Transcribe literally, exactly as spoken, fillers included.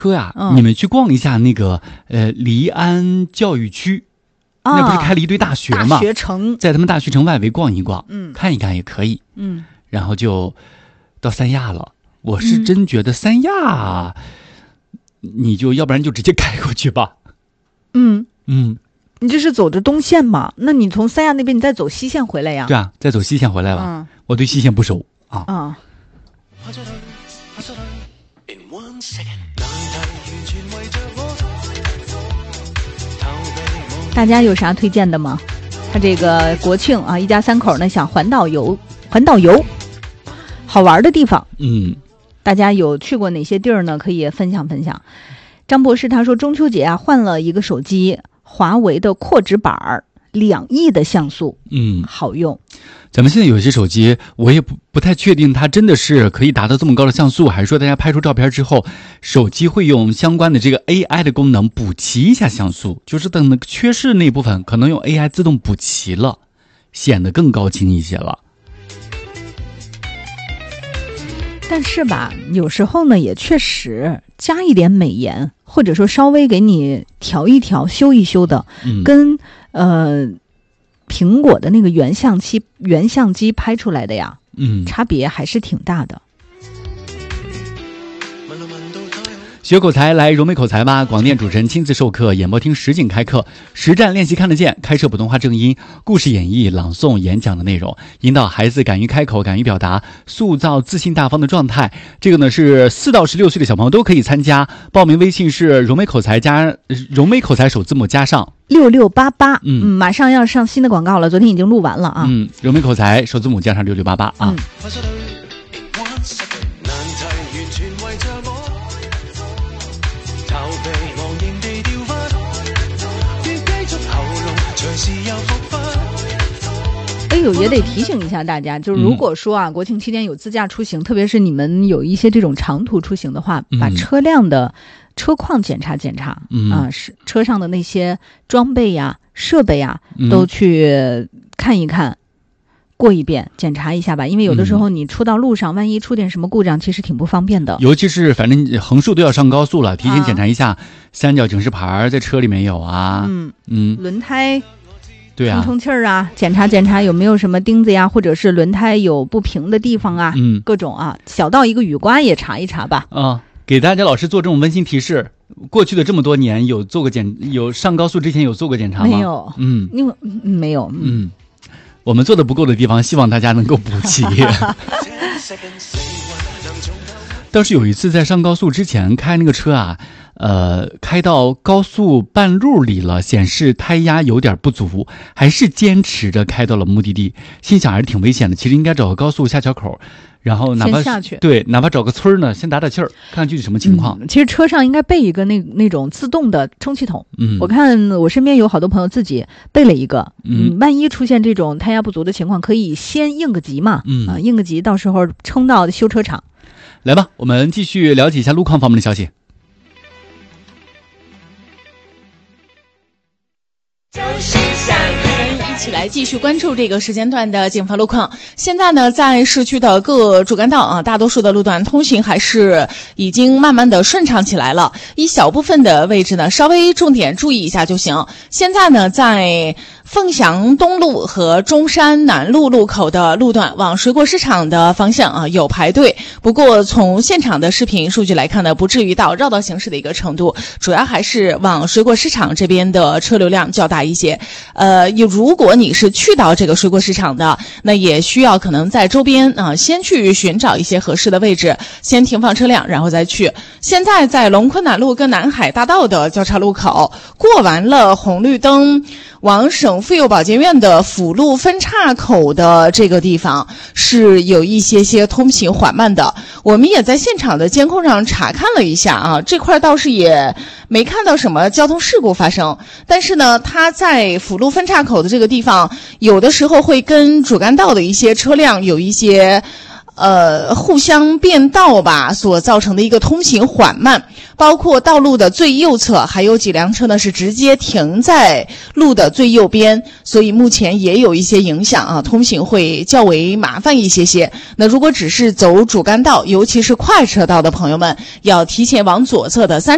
哥呀、啊嗯，你们去逛一下那个呃黎安教育区。啊、那不是开了一堆大学吗？ 大学城， 在他们大学城外围逛一逛， 嗯， 看一看也可以， 嗯， 然后就到三亚了。我是真觉得三亚，嗯、你就要不然就直接开过去吧。 嗯嗯， 你这是走着东线嘛？那你从三亚那边你再走西线回来呀？ 对啊，再走西线回来吧。 嗯， 我对西线不熟啊。 啊。大家有啥推荐的吗？他这个国庆啊，一家三口呢想环岛游，环岛游好玩的地方， 嗯， 大家有去过哪些地儿呢？可以分享分享。张博士他说，中秋节啊换了一个手机，华为的扩指板，两亿的像素， 嗯， 好用。 咱们现在有些手机，我也不不太确定它真的是可以达到这么高的像素，还是说大家拍出照片之后，手机会用相关的这个 A I 的功能补齐一下像素，就是等那个缺失那部分可能用 A I 自动补齐了，显得更高清一些了。 但是吧，有时候呢也确实加一点美颜，或者说稍微给你调一调、修一修的， 嗯、 跟呃。苹果的那个原相机原相机拍出来的呀， 嗯， 差别还是挺大的。 学口才来柔美口才吧！广电主持人亲自授课，演播厅实景开课，实战练习看得见，开设普通话正音，故事演绎、朗诵、演讲的内容，引导孩子敢于开口、敢于表达，塑造自信大方的状态。这个呢是四到十六岁的小朋友都可以参加。报名微信是柔美口才加柔美口才首字母加上六六八八。 嗯， 马上要上新的广告了，昨天已经录完了啊。 嗯，柔美口才首字母加上六六八八啊。 嗯哎呦，也得提醒一下大家，就是如果说啊，嗯、国庆期间有自驾出行，特别是你们有一些这种长途出行的话， 嗯、 把车辆的车况检查检查， 嗯啊，是车上的那些装备呀、设备呀， 嗯、 都去看一看。过一遍检查一下吧，因为有的时候你出到路上、嗯、万一出点什么故障其实挺不方便的， 尤其是反正横竖都要上高速了，提前检查一下、啊、三角警示牌在车里没有啊， 嗯嗯， 轮胎对啊， 充充气儿啊，检查检查有没有什么钉子呀，或者是轮胎有不平的地方啊， 嗯， 各种啊，小到一个雨刮也查一查吧。 啊，给大家老师做这种温馨提示。过去的这么多年有做过检有上高速之前有做过检查吗？ 没有， 嗯， 因为没有， 嗯。嗯我们做的不够的地方，希望大家能够补齐。倒是有一次在上高速之前开那个车啊，呃，开到高速半路里了，显示胎压有点不足，还是坚持着开到了目的地。心想还是挺危险的，其实应该找个高速下桥口，然后哪怕先下去， 对，哪怕找个村呢，先打打气儿，看看具体什么情况、 嗯。其实车上应该备一个那那种自动的充气筒。 嗯， 我看我身边有好多朋友自己备了一个， 嗯， 万一出现这种胎压不足的情况，可以先应个急嘛， 嗯啊，应个急，到时候充到修车厂。 来吧，我们继续了解一下路况方面的消息。 就是想一起来继续关注这个时间段的警方路况。现在呢，在市区的各主干道啊，大多数的路段通行还是已经慢慢的顺畅起来了，一小部分的位置呢，稍微重点注意一下就行。现在呢，在凤翔东路和中山南路路口的路段往水果市场的方向啊有排队，不过从现场的视频数据来看呢，不至于到绕道行驶的一个程度，主要还是往水果市场这边的车流量较大一些。呃，如果你是去到这个水果市场的，那也需要可能在周边啊、呃、先去寻找一些合适的位置，先停放车辆，然后再去。现在在龙昆南路跟南海大道的交叉路口，过完了红绿灯，往省妇幼保健院的辅路分岔口的这个地方是有一些些通行缓慢的。我们也在现场的监控上查看了一下啊，这块倒是也没看到什么交通事故发生，但是呢，它在辅路分岔口的这个地方，有的时候会跟主干道的一些车辆有一些呃，互相变道吧所造成的一个通行缓慢，包括道路的最右侧还有几辆车呢是直接停在路的最右边，所以目前也有一些影响啊，通行会较为麻烦一些些。那如果只是走主干道，尤其是快车道的朋友们，要提前往左侧的三